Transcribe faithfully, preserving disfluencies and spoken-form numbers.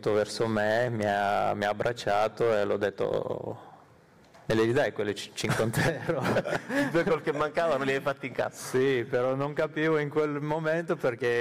venuto verso me, mi ha, mi ha abbracciato e l'ho detto: me le ridai quelle cinquanta euro? Due gol che mancavano li hai fatti in casa. Sì, però non capivo in quel momento perché